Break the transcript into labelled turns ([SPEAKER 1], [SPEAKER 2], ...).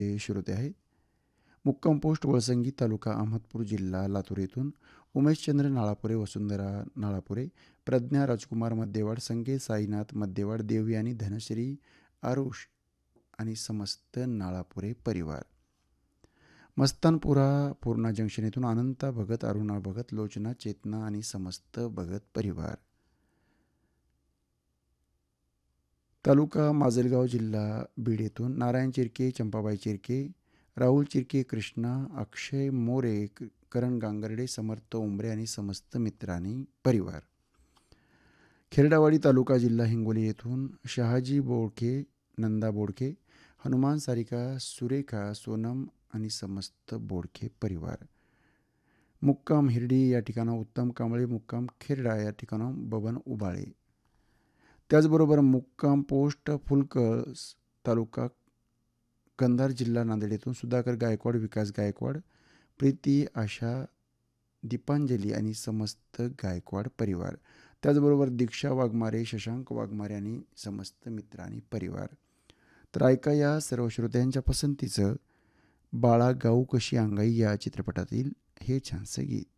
[SPEAKER 1] हे श्रोते आहेत. मुक्काम पोस्ट वळसंगी तालुका अहमदपूर जिल्हा लातूर येथून उमेशचंद्र नाळापुरे, वसुंधरा नाळापुरे, प्रज्ञा राजकुमार मध्यवाड, संकेत साईनाथ मध्यवाड, देवी आणि धनश्री आरुष आणि समस्त नाळापुरे परिवार. मस्तानपुरा पूर्णा जंक्शन येथून अनंता भगत, अरुणा भगत, लोचना, चेतना आणि समस्त भगत परिवार. तालुका माजलगाव, जिल्हा बीड येथून नारायण चिरके, चंपाबाई चिरके, राहुल चिरके, कृष्णा, अक्षय मोरे, करण गांगर्डे, समर्थ उंबरे आणि समस्त मित्रांनी परिवार. खेरडावाडी तालुका जिल्हा हिंगोली येथून शहाजी बोडके, नंदा बोडके, हनुमान सारिका, सुरेखा, सोनम आणि समस्त बोडके परिवार. मुक्काम हिरडी या ठिकाणं उत्तम कांबळे, मुक्काम खेरडा या ठिकाणं बबन उबाळे. त्याचबरोबर मुक्काम पोस्ट फुलकस तालुका कंधार जिल्हा नांदेड येथून सुधाकर गायकवाड, विकास गायकवाड, प्रीती, आशा, दीपांजली आणि समस्त गायकवाड परिवार. त्याचबरोबर दीक्षा वाघमारे, शशांक वाघमारे आणि समस्त मित्र आणि परिवार. तर ऐका या सर्व श्रोत्यांच्या पसंतीचं बाळा गाऊ कशी अंगाई या चित्रपटातील हे छानसं गीत.